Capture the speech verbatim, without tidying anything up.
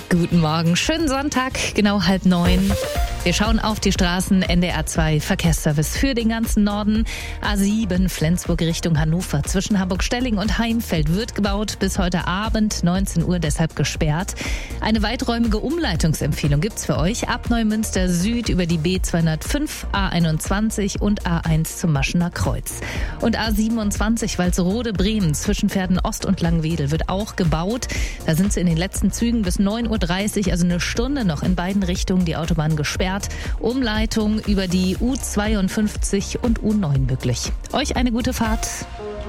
Guten Morgen, schönen Sonntag, genau halb neun. Wir schauen auf die Straßen. N D R zwei Verkehrsservice für den ganzen Norden. A sieben Flensburg Richtung Hannover zwischen Hamburg-Stelling und Heimfeld wird gebaut. Bis heute Abend neunzehn Uhr deshalb gesperrt. Eine weiträumige Umleitungsempfehlung gibt's für euch. Ab Neumünster Süd über die B zweihundertfünf, A einundzwanzig und A eins zum Maschener Kreuz. Und A siebenundzwanzig Walsrode-Bremen zwischen Pferden Ost und Langwedel wird auch gebaut. Da sind sie in den letzten Zügen bis neun Uhr dreißig, also eine Stunde noch in beiden Richtungen die Autobahn gesperrt. Umleitung über die U zweiundfünfzig und U neun möglich. Euch eine gute Fahrt.